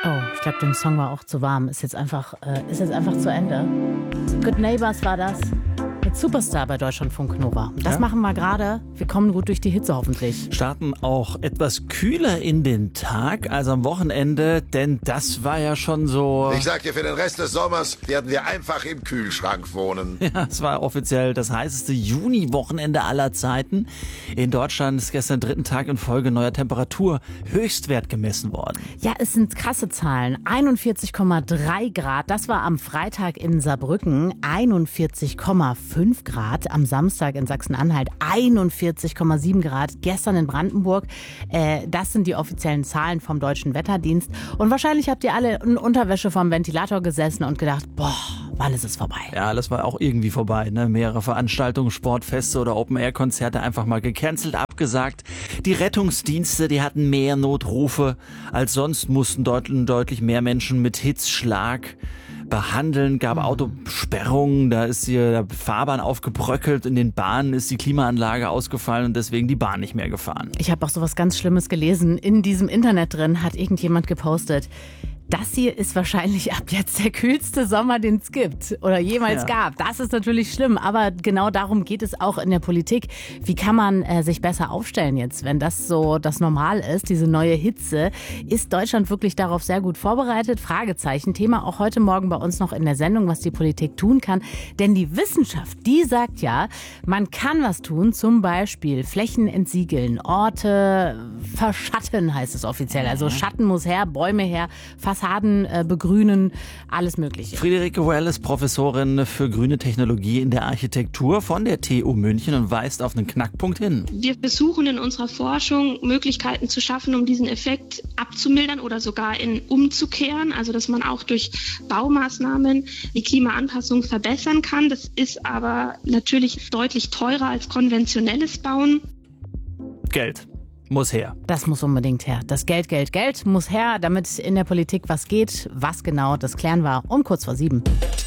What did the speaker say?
Oh, ich glaube, dem Song war auch zu warm. Ist jetzt einfach zu Ende. Good Neighbors war das. Mit Superstar bei Deutschlandfunk Nova. Das Ja. machen wir gerade. Wir kommen gut durch die Hitze hoffentlich. Starten auch etwas kühler in den Tag als am Wochenende, denn das war ja schon so... Ich sag dir, für den Rest des Sommers werden wir einfach im Kühlschrank wohnen. Ja, es war offiziell das heißeste Juni-Wochenende aller Zeiten. In Deutschland ist gestern dritten Tag in Folge neuer Temperatur-Höchstwert gemessen worden. Ja, es sind krasse Zahlen. 41,3 Grad. Das war am Freitag in Saarbrücken. 41,5 Grad. Am Samstag in Sachsen-Anhalt 41,7 Grad. Gestern in Brandenburg. Das sind die offiziellen Zahlen vom Deutschen Wetterdienst. Und wahrscheinlich habt ihr alle in Unterwäsche vorm Ventilator gesessen und gedacht, boah, wann ist es vorbei? Ja, das war auch irgendwie vorbei, ne? Mehrere Veranstaltungen, Sportfeste oder Open-Air-Konzerte einfach mal gecancelt, abgesagt. Die Rettungsdienste, die hatten mehr Notrufe als sonst, mussten deutlich mehr Menschen mit Hitzschlag behandeln, gab Autosperrungen, da ist die Fahrbahn aufgebröckelt, in den Bahnen ist die Klimaanlage ausgefallen und deswegen die Bahn nicht mehr gefahren. Ich habe auch sowas ganz Schlimmes gelesen. In diesem Internet drin hat irgendjemand gepostet, das hier ist wahrscheinlich ab jetzt der kühlste Sommer, den es gibt oder jemals gab. Das ist natürlich schlimm, aber genau darum geht es auch in der Politik. Wie kann man sich besser aufstellen jetzt, wenn das so das Normal ist, diese neue Hitze? Ist Deutschland wirklich darauf sehr gut vorbereitet? Fragezeichen. Thema auch heute Morgen bei uns noch in der Sendung, was die Politik tun kann. Denn die Wissenschaft, die sagt ja, man kann was tun, zum Beispiel Flächen entsiegeln, Orte verschatten, heißt es offiziell. Also Schatten muss her, Bäume her, Fassaden begrünen, alles Mögliche. Friederike Well ist Professorin für grüne Technologie in der Architektur von der TU München und weist auf einen Knackpunkt hin. Wir versuchen in unserer Forschung Möglichkeiten zu schaffen, um diesen Effekt abzumildern oder sogar umzukehren. Also dass man auch durch Baumaßnahmen die Klimaanpassung verbessern kann. Das ist aber natürlich deutlich teurer als konventionelles Bauen. Geld muss her. Das muss unbedingt her. Das Geld muss her, damit in der Politik was geht. Was genau, das klären wir um kurz vor 7.